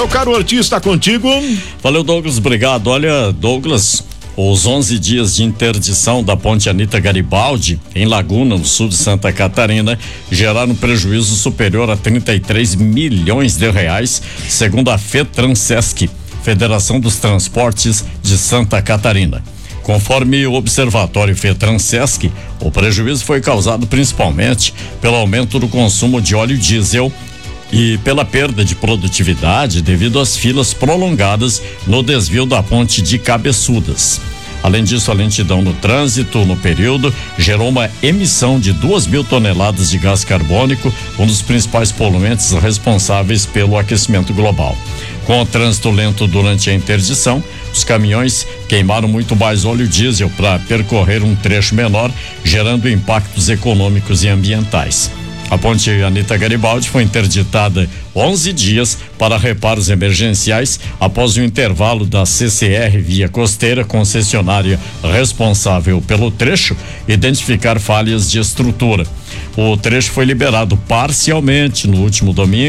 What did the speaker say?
Meu caro Ortiz, está contigo? Valeu, Douglas, obrigado. Olha, Douglas, os 11 dias de interdição da ponte Anita Garibaldi, em Laguna, no sul de Santa Catarina, geraram prejuízo superior a 33 milhões de reais, segundo a FETRANSESC, Federação dos Transportes de Santa Catarina. Conforme o observatório FETRANSESC, o prejuízo foi causado principalmente pelo aumento do consumo de óleo diesel e pela perda de produtividade devido às filas prolongadas no desvio da ponte de Cabeçudas. Além disso, a lentidão no trânsito no período gerou uma emissão de 2.000 toneladas de gás carbônico, um dos principais poluentes responsáveis pelo aquecimento global. Com o trânsito lento durante a interdição, os caminhões queimaram muito mais óleo diesel para percorrer um trecho menor, gerando impactos econômicos e ambientais. A ponte Anita Garibaldi foi interditada 11 dias para reparos emergenciais após o intervalo da CCR Via Costeira, concessionária responsável pelo trecho, identificar falhas de estrutura. O trecho foi liberado parcialmente no último domingo